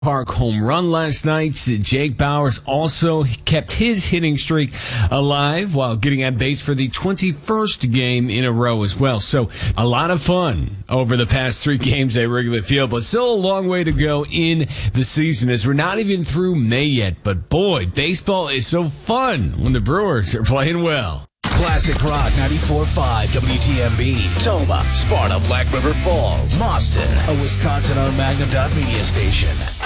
Park home run last night. Jake Bauers also kept his hitting streak alive while getting at base for the 21st game in a row as well. So a lot of fun over the past 3 games at Wrigley Field, but still a long way to go in the season as we're not even through May yet. But boy, baseball is so fun when the Brewers are playing well. Classic Rock 94.5 WTMB, Toma, Sparta, Black River Falls, Boston, a Wisconsin-owned Magnum Media station.